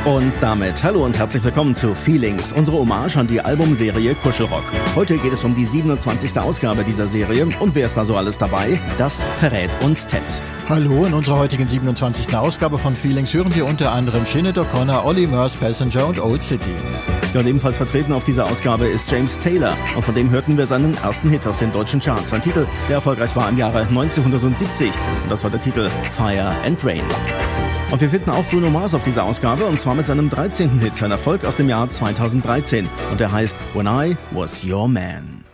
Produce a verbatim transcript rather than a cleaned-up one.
Und damit hallo und herzlich willkommen zu Feelings, unsere Hommage an die Albumserie Kuschelrock. Heute geht es um die siebenundzwanzigste Ausgabe dieser Serie und wer ist da so alles dabei? Das verrät uns Ted. Hallo, in unserer heutigen siebenundzwanzigsten Ausgabe von Feelings hören wir unter anderem Sinead O'Connor, Olly Murs, Passenger und Old City. Ja, und ebenfalls vertreten auf dieser Ausgabe ist James Taylor und von dem hörten wir seinen ersten Hit aus den deutschen Charts. Ein Titel, der erfolgreich war im Jahre neunzehnhundertsiebzig und das war der Titel Fire and Rain. Und wir finden auch Bruno Mars auf dieser Ausgabe und zwar mit seinem dreizehnten Hit, sein Erfolg aus dem Jahr zweitausenddreizehn und der heißt When I Was Your Man.